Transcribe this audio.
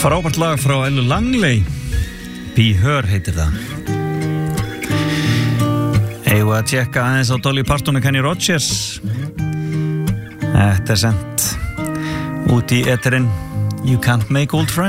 Frábært lag frá Ellu Langley, Be Her heitir það. Eigum að tjekka aðeins á Dolly Parton og Kenny Rogers. Þetta sendt út í eterinn. You can't make old friends.